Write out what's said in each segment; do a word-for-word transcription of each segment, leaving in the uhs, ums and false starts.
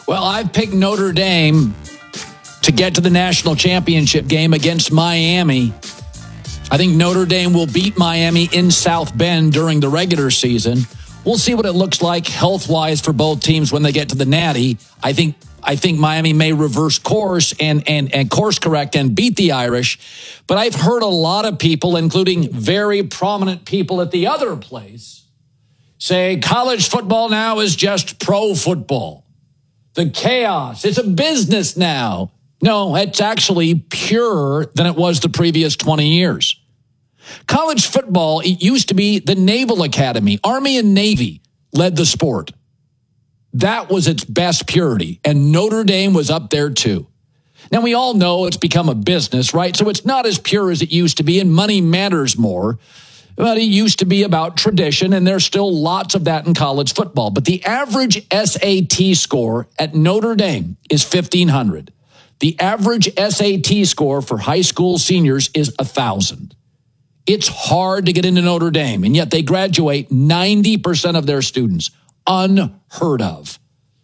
Well, I've picked Notre Dame to get to the national championship game against Miami. I think Notre Dame will beat Miami in South Bend during the regular season. We'll see what it looks like health-wise for both teams when they get to the Natty. I think I think Miami may reverse course and, and, and course correct and beat the Irish. But I've heard a lot of people, including very prominent people at the other place, say college football now is just pro football. The chaos, it's a business now. No, it's actually purer than it was the previous twenty years. College football, it used to be the Naval Academy. Army and Navy led the sport. That was its best purity, and Notre Dame was up there too. Now, we all know it's become a business, right? So it's not as pure as it used to be, and money matters more. But it used to be about tradition, and there's still lots of that in college football. But the average S A T score at Notre Dame is fifteen hundred. The average S A T score for high school seniors is one thousand. It's hard to get into Notre Dame, and yet they graduate ninety percent of their students. Unheard of.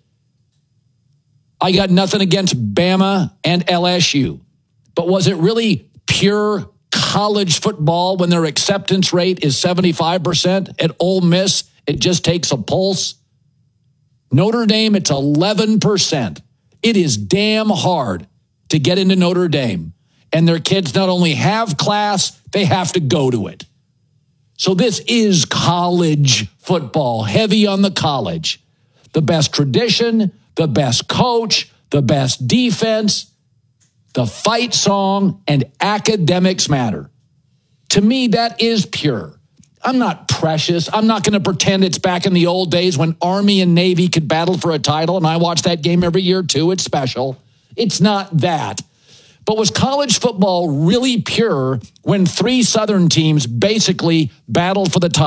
I got nothing against Bama and L S U, but was it really pure college football when their acceptance rate is seventy-five percent? At Ole Miss, it just takes a pulse. Notre Dame, it's eleven percent. It is damn hard to get into Notre Dame. And their kids not only have class, they have to go to it. So this is college football, heavy on the college. The best tradition, the best coach, the best defense, the fight song, and academics matter. To me, that is pure. I'm not precious. I'm not going to pretend it's back in the old days when Army and Navy could battle for a title, and I watch that game every year too. It's special. It's not that. But was college football really pure when three Southern teams basically battled for the title?